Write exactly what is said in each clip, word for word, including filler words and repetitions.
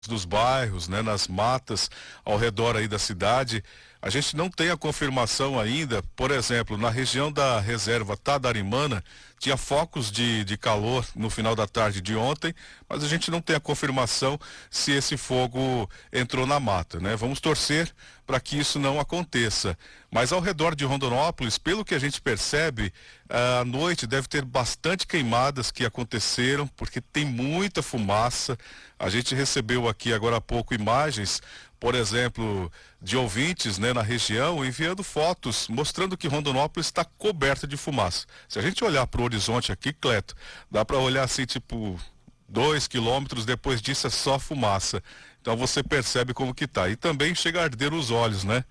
dos bairros, né, nas matas ao redor aí da cidade. A gente não tem a confirmação ainda, por exemplo, na região da reserva Tadarimana, tinha focos de, de calor no final da tarde de ontem, mas a gente não tem a confirmação se esse fogo entrou na mata, né? Vamos torcer para que isso não aconteça. Mas ao redor de Rondonópolis, pelo que a gente percebe, à noite deve ter bastante queimadas que aconteceram, porque tem muita fumaça. A gente recebeu aqui agora há pouco imagens, por exemplo, de ouvintes, né, na região, enviando fotos, mostrando que Rondonópolis está coberta de fumaça. Se a gente olhar para o horizonte aqui, Cleto, dá para olhar assim, tipo, dois quilômetros, depois disso é só fumaça. Então você percebe como que tá. E também chega a arder os olhos, né?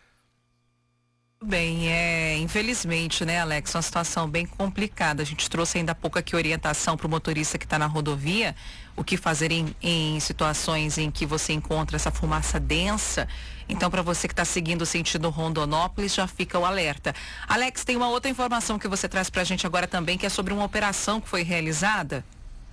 Bem, é, infelizmente, né, Alex, uma situação bem complicada. A gente trouxe ainda há pouco aqui orientação para o motorista que está na rodovia, o que fazer em, em situações em que você encontra essa fumaça densa. Então, para você que está seguindo o sentido Rondonópolis, já fica o alerta. Alex, tem uma outra informação que você traz para a gente agora também, que é sobre uma operação que foi realizada.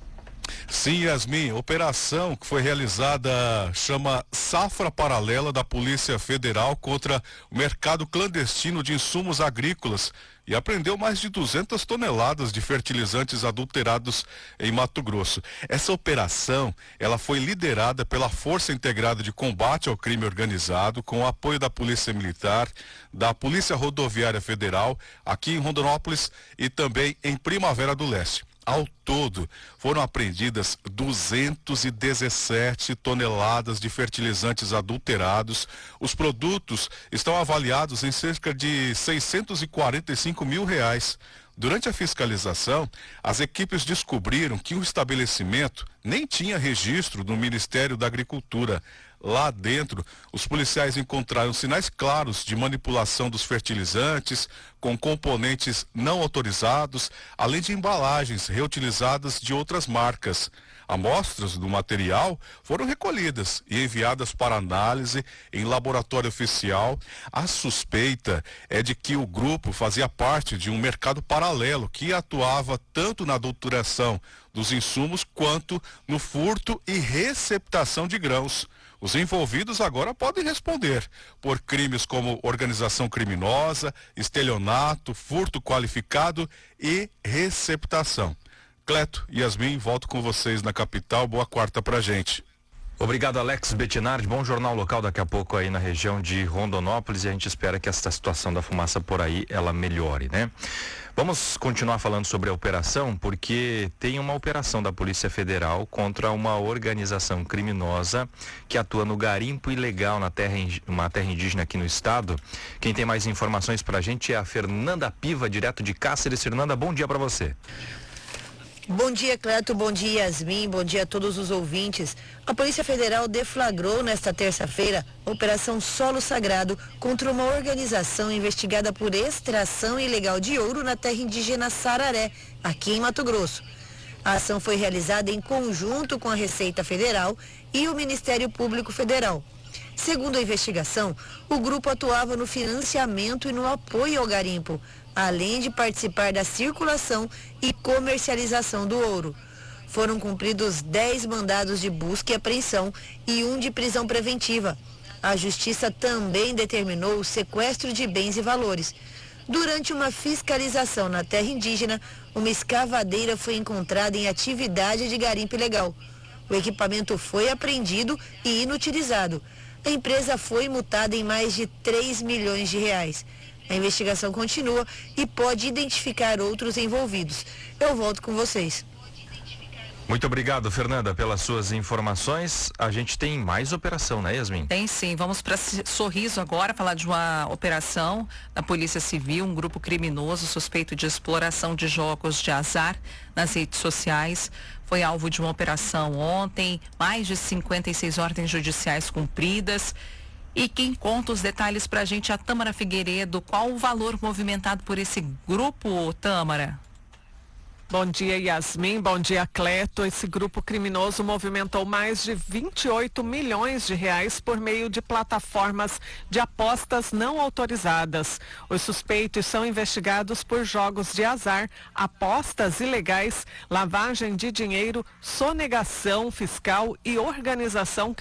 Sim, Yasmin, operação que foi realizada chama Safra Paralela da Polícia Federal contra o mercado clandestino de insumos agrícolas e apreendeu mais de duzentas toneladas de fertilizantes adulterados em Mato Grosso. Essa operação, ela foi liderada pela Força Integrada de Combate ao Crime Organizado, com o apoio da Polícia Militar, da Polícia Rodoviária Federal, aqui em Rondonópolis e também em Primavera do Leste. Ao todo, foram apreendidas duzentas e dezessete toneladas de fertilizantes adulterados. Os produtos estão avaliados em cerca de seiscentos e quarenta e cinco mil reais. Durante a fiscalização, as equipes descobriram que o estabelecimento nem tinha registro do Ministério da Agricultura. Lá dentro, os policiais encontraram sinais claros de manipulação dos fertilizantes, com componentes não autorizados, além de embalagens reutilizadas de outras marcas. Amostras do material foram recolhidas e enviadas para análise em laboratório oficial. A suspeita é de que o grupo fazia parte de um mercado paralelo que atuava tanto na adulteração dos insumos quanto no furto e receptação de grãos. Os envolvidos agora podem responder por crimes como organização criminosa, estelionato, furto qualificado e receptação. Cleto e Yasmin, volto com vocês na capital. Boa quarta pra gente. Obrigado, Alex Bettinardi. Bom jornal local daqui a pouco aí na região de Rondonópolis, e a gente espera que essa situação da fumaça por aí, ela melhore, né? Vamos continuar falando sobre a operação, porque tem uma operação da Polícia Federal contra uma organização criminosa que atua no garimpo ilegal na terra, uma terra indígena aqui no estado. Quem tem mais informações pra gente é a Fernanda Piva, direto de Cáceres. Fernanda, bom dia pra você. Bom dia, Cleto, bom dia, Yasmin, bom dia a todos os ouvintes. A Polícia Federal deflagrou nesta terça-feira a Operação Solo Sagrado contra uma organização investigada por extração ilegal de ouro na terra indígena Sararé, aqui em Mato Grosso. A ação foi realizada em conjunto com a Receita Federal e o Ministério Público Federal. Segundo a investigação, o grupo atuava no financiamento e no apoio ao garimpo, além de participar da circulação e comercialização do ouro. Foram cumpridos dez mandados de busca e apreensão e um de prisão preventiva. A Justiça também determinou o sequestro de bens e valores. Durante uma fiscalização na terra indígena, uma escavadeira foi encontrada em atividade de garimpo ilegal. O equipamento foi apreendido e inutilizado. A empresa foi multada em mais de três milhões de reais. A investigação continua e pode identificar outros envolvidos. Eu volto com vocês. Muito obrigado, Fernanda, pelas suas informações. A gente tem mais operação, né, Yasmin? Tem sim. Vamos para Sorriso agora, falar de uma operação da Polícia Civil, um grupo criminoso suspeito de exploração de jogos de azar nas redes sociais. Foi alvo de uma operação ontem, mais de cinquenta e seis ordens judiciais cumpridas. E quem conta os detalhes pra gente é a Tâmara Figueiredo. Qual o valor movimentado por esse grupo, Tâmara? Bom dia, Yasmin. Bom dia, Cleto. Esse grupo criminoso movimentou mais de vinte e oito milhões de reais por meio de plataformas de apostas não autorizadas. Os suspeitos são investigados por jogos de azar, apostas ilegais, lavagem de dinheiro, sonegação fiscal e organização